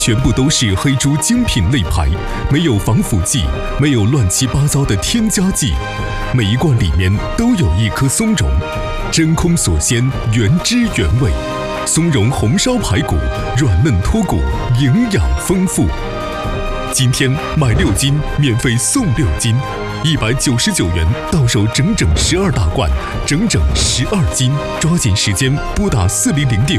全部都是黑猪精品肋排，没有防腐剂，没有乱七八糟的添加剂，每一罐里面都有一颗松茸，真空锁鲜，原汁原味。松茸红烧排骨，软嫩脱骨，营养丰富。今天买6斤，免费送6斤，199元到手整整12大罐，整整12斤，抓紧时间拨打400电